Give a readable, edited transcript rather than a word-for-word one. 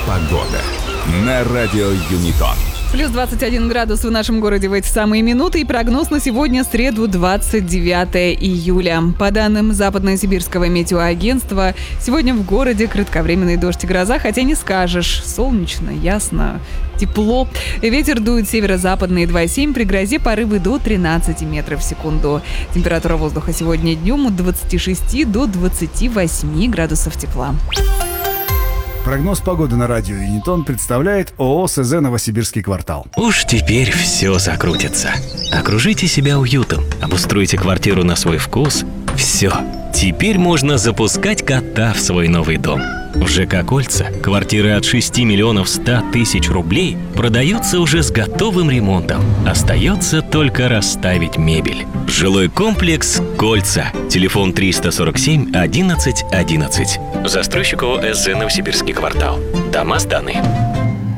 Погода на радио Юнитон. Плюс 21 градус в нашем городе в эти самые минуты. И прогноз на сегодня, среду, 29 июля. По данным Западно-Сибирского метеоагентства, сегодня в городе кратковременный дождь и гроза, хотя не скажешь. Солнечно, ясно, тепло. Ветер дует северо-западный 2,7, при грозе порывы до 13 метров в секунду. Температура воздуха сегодня днем от 26 до 28 градусов тепла. Прогноз погоды на радио Юнитон представляет ООО СЗ «Новосибирский квартал». Уж теперь все закрутится. Окружите себя уютом, обустройте квартиру на свой вкус. Все. Теперь можно запускать кота в свой новый дом. В ЖК «Кольца» квартиры от 6 миллионов 100 тысяч рублей продаются уже с готовым ремонтом. Остается только расставить мебель. Жилой комплекс «Кольца». Телефон 347 11 11. Застройщик ООО СЗ «Новосибирский квартал». Дома сданы.